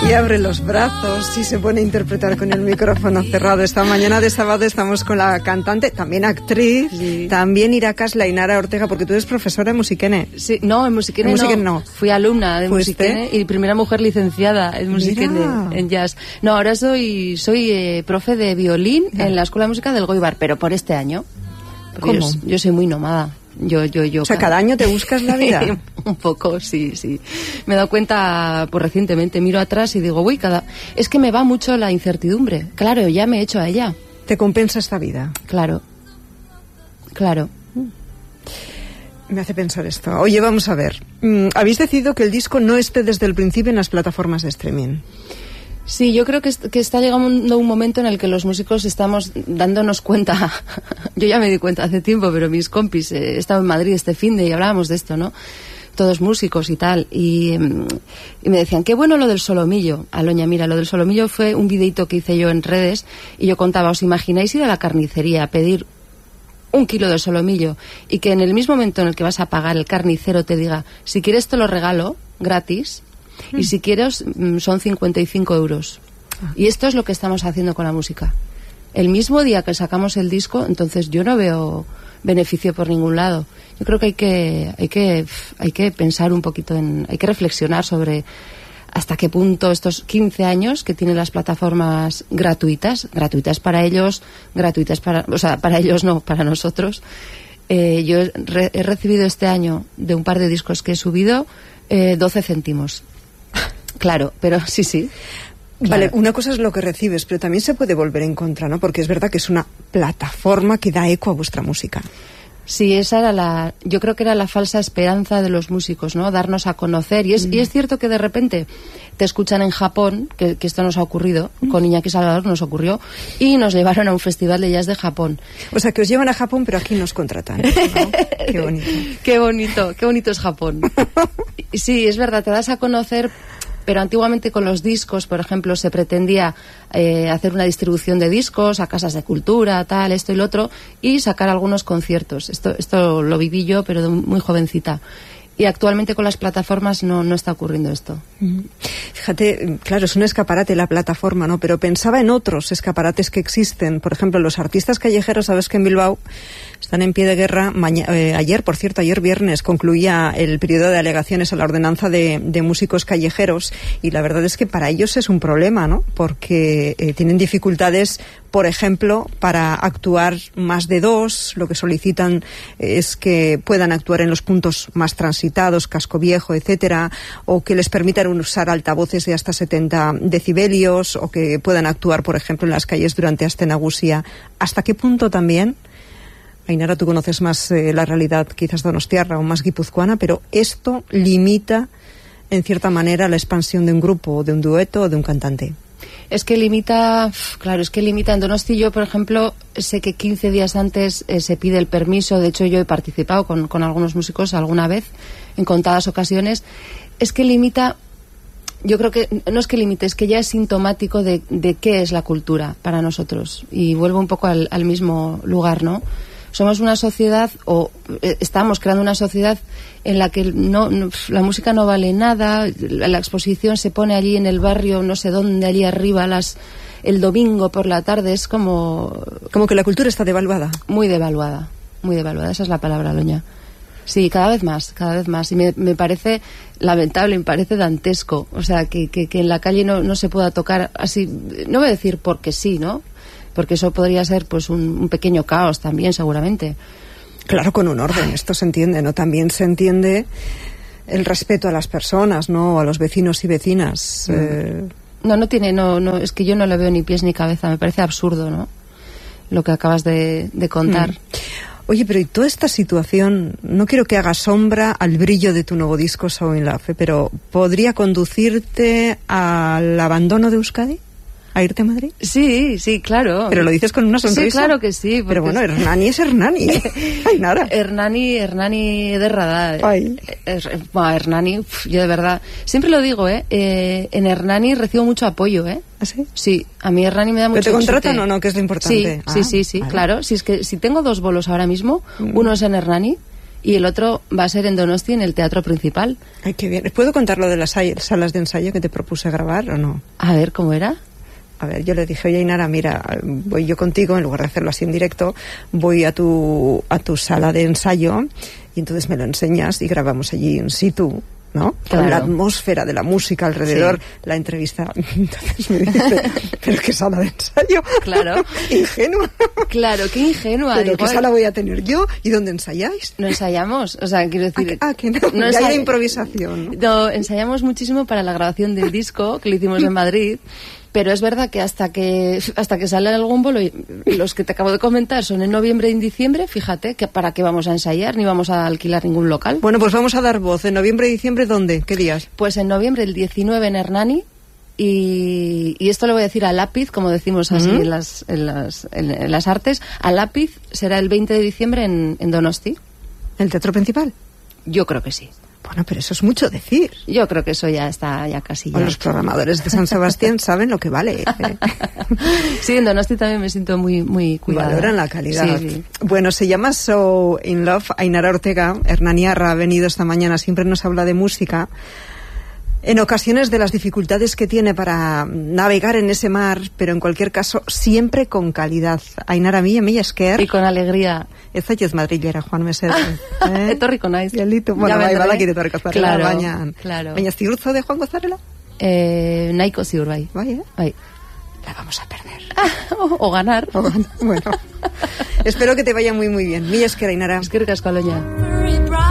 Y abre los brazos y se pone a interpretar con el micrófono cerrado. Esta mañana de sábado estamos con la cantante, también actriz, sí. También Iracas Lainara Ortega, porque tú eres profesora de Musiquene. Sí, no, en Musiquene no. Fui alumna de Musiquene y primera mujer linciada en Musiquene, en jazz. No, ahora soy profe de violín en la Escuela de Música del Goibar, pero por este año. ¿Cómo? Yo soy muy nómada. Yo. O sea, cada año te buscas la vida. Un poco, sí. Me he dado cuenta, pues recientemente, miro atrás y digo, es que me va mucho la incertidumbre. Claro, ya me he hecho a ella. ¿Te compensa esta vida? Claro. Me hace pensar esto. Oye, vamos a ver. Habéis decidido que el disco no esté desde el principio en las plataformas de streaming. Sí, yo creo que está llegando un momento en el que los músicos estamos dándonos cuenta. Yo ya me di cuenta hace tiempo, pero mis compis, he estado en Madrid este finde y hablábamos de esto, ¿no? Todos músicos y tal, y me decían, qué bueno lo del solomillo. Aloña, mira, lo del solomillo fue un videito que hice yo en redes y yo contaba, ¿os imagináis ir a la carnicería a pedir 1 kilo de solomillo y que en el mismo momento en el que vas a pagar el carnicero te diga, si quieres te lo regalo gratis? Y si quieres son 55 euros. Y esto es lo que estamos haciendo con la música. El mismo día que sacamos el disco, entonces yo no veo beneficio por ningún lado. Yo creo que hay que pensar un poquito hay que reflexionar sobre hasta qué punto estos 15 años que tienen las plataformas gratuitas para ellos, para ellos no, para nosotros. Yo he recibido este año de un par de discos que he subido 12 céntimos. Claro, pero sí. Claro. Vale, una cosa es lo que recibes, pero también se puede volver en contra, ¿no? Porque es verdad que es una plataforma que da eco a vuestra música. Sí, esa era yo creo que era la falsa esperanza de los músicos, ¿no? Darnos a conocer. Y es cierto que de repente te escuchan en Japón, que esto nos ha ocurrido, con Iñaki Salvador nos ocurrió, y nos llevaron a un festival de jazz de Japón. O sea, que os llevan a Japón, pero aquí nos contratan, ¿no? Qué bonito. Qué bonito es Japón. Sí, es verdad, te das a conocer. Pero antiguamente con los discos, por ejemplo, se pretendía hacer una distribución de discos a casas de cultura, tal, esto y lo otro, y sacar algunos conciertos. Esto lo viví yo, pero de muy jovencita. Y actualmente con las plataformas no está ocurriendo esto. Fíjate, claro, es un escaparate la plataforma, ¿no? Pero pensaba en otros escaparates que existen. Por ejemplo, los artistas callejeros, sabes que en Bilbao están en pie de guerra. Ayer viernes, concluía el periodo de alegaciones a la ordenanza de músicos callejeros, y la verdad es que para ellos es un problema, ¿no? Porque tienen dificultades, por ejemplo, para actuar más de 2. Lo que solicitan es que puedan actuar en los puntos más transitados, casco viejo, etcétera, o que les permitan usar altavoces de hasta 70 decibelios, o que puedan actuar, por ejemplo, en las calles durante Astenagusia. ¿Hasta qué punto también? Ainara, tú conoces más la realidad quizás donostiarra o más guipuzcoana, pero esto limita, en cierta manera, la expansión de un grupo, de un dueto o de un cantante. Es que limita en Donosti. Yo, por ejemplo, sé que 15 días antes se pide el permiso. De hecho, yo he participado con algunos músicos alguna vez, en contadas ocasiones. Es que limita, yo creo que no es que limite, es que ya es sintomático de qué es la cultura para nosotros. Y vuelvo un poco al mismo lugar, ¿no? Somos una sociedad, o estamos creando una sociedad en la que la música no vale nada, la exposición se pone allí en el barrio, no sé dónde, allí arriba, el domingo por la tarde, es como... Como que la cultura está devaluada. Muy devaluada, esa es la palabra, Loña. Sí, cada vez más, y me parece lamentable, me parece dantesco, o sea, que en la calle no se pueda tocar así, no voy a decir porque sí, ¿no? Porque eso podría ser pues un pequeño caos también, seguramente. Claro, con un orden, esto se entiende, ¿no? También se entiende el respeto a las personas, ¿no? A los vecinos y vecinas. No, es que yo no le veo ni pies ni cabeza, me parece absurdo, ¿no? Lo que acabas de contar. Oye, pero y toda esta situación, no quiero que haga sombra al brillo de tu nuevo disco, So in Love, pero ¿podría conducirte al abandono de Euskadi? ¿A irte a Madrid? Sí, claro. Pero lo dices con una sonrisa. Sí, claro que sí. Pero bueno, Hernani es Hernani. Ay, nada. Hernani de Radá. Hernani, yo de verdad, siempre lo digo, en Hernani recibo mucho apoyo, ¿Ah, sí? Sí, a mí Hernani me da mucho. ¿Pero te contratan o no? Que es lo importante. Sí, sí, vale. Claro. Si es que si tengo 2 bolos ahora mismo, uno es en Hernani y el otro va a ser en Donosti, en el Teatro Principal. Ay, qué bien. ¿Puedo contar lo de las salas de ensayo que te propuse grabar o no? A ver, ¿cómo era? A ver, yo le dije, oye, Ainara, mira, voy yo contigo, en lugar de hacerlo así en directo, voy a tu sala de ensayo y entonces me lo enseñas y grabamos allí in situ, ¿no? Claro. Con la atmósfera de la música alrededor, Sí. la entrevista. Entonces me dice, ¿pero qué sala de ensayo? Claro. Ingenua. Claro, qué ingenua. ¿Pero Igual, qué sala voy a tener yo? ¿Y dónde ensayáis? no ensayamos, o sea, quiero decir... Que no, no ya ensay- hay improvisación. No, ensayamos muchísimo para la grabación del disco que lo hicimos en Madrid, pero es verdad que hasta que sale algún bolo, y los que te acabo de comentar son en noviembre y en diciembre, fíjate que para qué vamos a ensayar, ni vamos a alquilar ningún local. Bueno, pues vamos a dar voz. ¿En noviembre y diciembre dónde? ¿Qué días? Pues en noviembre el 19 en Hernani y esto lo voy a decir a lápiz, como decimos así en las artes, a lápiz será el 20 de diciembre en Donosti. ¿El Teatro Principal? Yo creo que sí. Bueno, pero eso es mucho decir. Yo creo que eso ya está ya casi ya Los hecho. programadores de San Sebastián saben lo que vale. Sí, en Donosti también me siento muy cuidada. Valoran la calidad. Sí, sí. Bueno, se llama So in Love. Ainara Ortega, Hernaniarra, ha venido esta mañana, siempre nos habla de música. En ocasiones de las dificultades que tiene para navegar en ese mar, pero en cualquier caso siempre con calidad. Ainara mila esker. Y con alegría. Ez zaitez Madrilera, Juan Mesedez. Etorriko naiz. Gelitu, bueno, Ya bai, vendré. badakit etorriko zarela, Claro, baina... claro. Baina ziur zaude joango zarela? Nahiko ziur, bai. Bai, Bai. La vamos a perder. O ganar. Bueno, espero que te vaya muy bien. Mila esker, Ainara. Eskerrik asko, Aloña.